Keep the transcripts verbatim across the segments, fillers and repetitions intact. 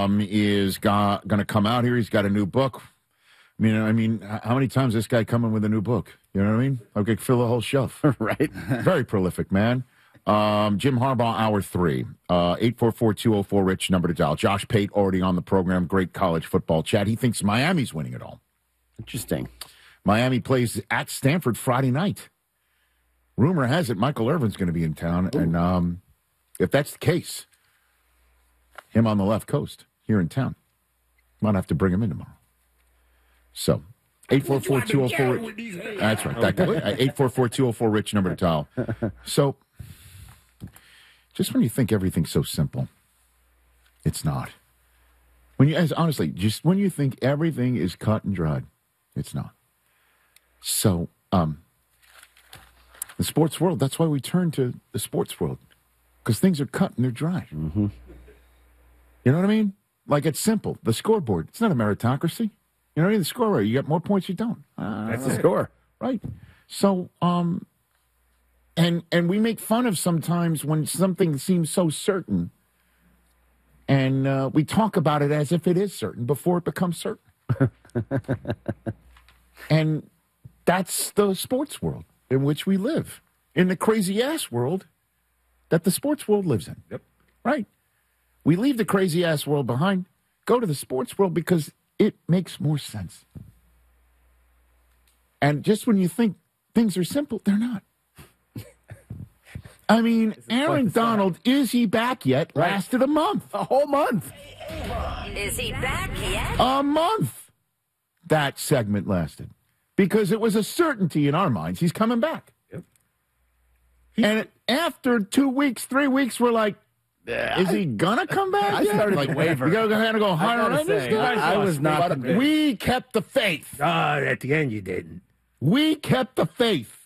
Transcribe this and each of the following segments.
um, is going to come out here. He's got a new book. I mean, I mean, how many times this guy coming with a new book? You know what I mean? I could fill a whole shelf. Right. Very prolific, man. Um, Jim Harbaugh, hour three. Uh, eight four four, two oh four, Rich, number to dial. Josh Pate already on the program. Great college football chat. He thinks Miami's winning it all. Interesting. Miami plays at Stanford Friday night. Rumor has it Michael Irvin's going to be in town. Ooh. And um, if that's the case, him on the left coast here in town. Might have to bring him in tomorrow. So, eight four four, two oh four, that's right, that guy. eight four four, two oh four, Rich, number to dial. So, just when you think everything's so simple, it's not. When you, as honestly, just when you think everything is cut and dried, it's not. So, um, the sports world, that's why we turn to the sports world, because things are cut and they're dry. Mm-hmm. You know what I mean? Like, it's simple. The scoreboard, it's not a meritocracy. You know what I mean? The score, you get more points, you don't. Uh, That's the score. Right. So, um, and and we make fun of sometimes when something seems so certain, and uh, we talk about it as if it is certain before it becomes certain. And that's the sports world in which we live, in the crazy-ass world that the sports world lives in. Yep. Right. We leave the crazy-ass world behind, go to the sports world because it makes more sense. And just when you think things are simple, they're not. I mean, Aaron Donald, is he back yet? Right. Lasted a month. A whole month. Is he back yet? A month. That segment lasted. Because it was a certainty in our minds. He's coming back. Yep. And after two weeks, three weeks, we're like, is he gonna come back? I yet? started like, to waver. We gotta go higher on this guy? I was not convinced. We kept the faith. Uh, at the end, you didn't. We kept the faith.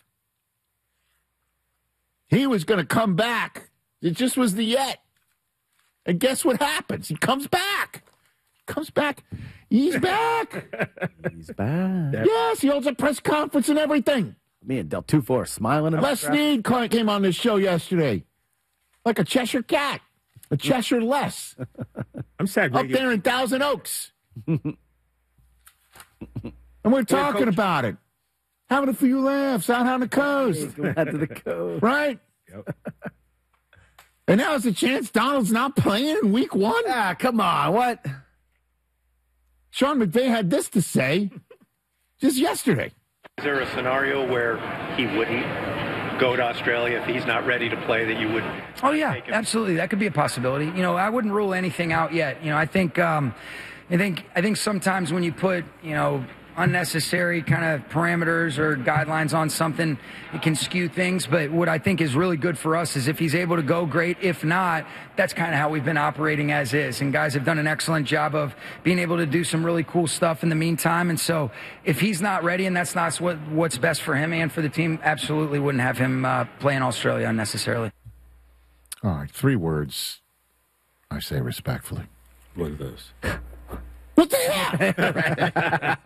He was going to come back. It just was the yet. And guess what happens? He comes back. Comes back. He's back. He's back. Yes, he holds a press conference and everything. Me and Del Tufo smiling. Les Snead came on this show yesterday. Like a Cheshire cat. A Cheshire Les. I'm sad. Up there in Thousand Oaks. And we're talking about it. Having a few laughs out on the coast. Go out to the coast. Right? Yep. And now it's a chance Donald's not playing in week one? Ah, come on. What? Sean McVay had this to say just yesterday. Is there a scenario where he wouldn't go to Australia if he's not ready to play, that you would? Oh, yeah, absolutely. That could be a possibility. You know, I wouldn't rule anything out yet. You know, I think, um, I think, I think sometimes when you put, you know, unnecessary kind of parameters or guidelines on something, it can skew things. But what I think is really good for us is if he's able to go, great. If not, that's kind of how we've been operating as is. And guys have done an excellent job of being able to do some really cool stuff in the meantime. And so if he's not ready and that's not what, what's best for him and for the team, absolutely wouldn't have him uh, play in Australia unnecessarily. All right, three words I say respectfully. What are those? What the hell?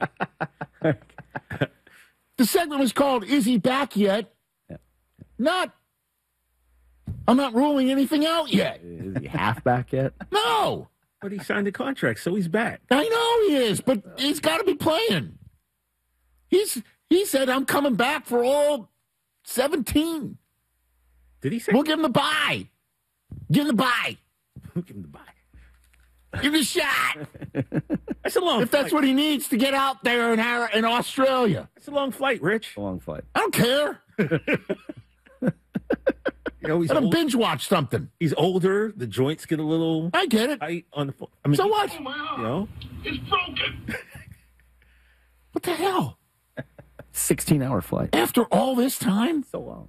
The segment was called, Is He Back Yet? Yeah. Not, I'm not ruling anything out yet. Is he half back yet? No. But he signed a contract, so he's back. I know he is, but he's got to be playing. He's He said, I'm coming back for all seventeen. Did he say? We'll give him the bye. Give him the bye. Give him the bye. Give him a shot. That's a long If flight. that's what he needs to get out there in, Har- in Australia. It's a long flight, Rich. A long flight. I don't care. You know, he's Let him old, binge watch something. he's older. The joints get a little I get it. tight on the. fo- I mean, So what? You know, It's broken. What the hell? sixteen-hour flight. After all this time? So long.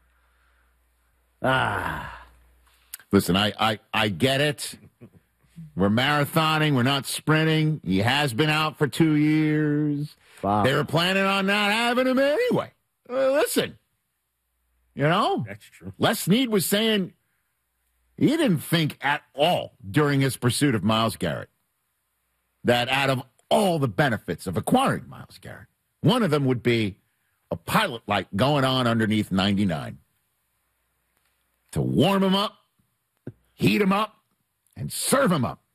Ah. Listen, I, I, I get it. We're marathoning. We're not sprinting. He has been out for two years. Wow. They were planning on not having him anyway. Uh, listen, you know, that's true. Les Snead was saying he didn't think at all during his pursuit of Myles Garrett that out of all the benefits of acquiring Myles Garrett, one of them would be a pilot light going on underneath ninety-nine to warm him up, heat him up, and serve him up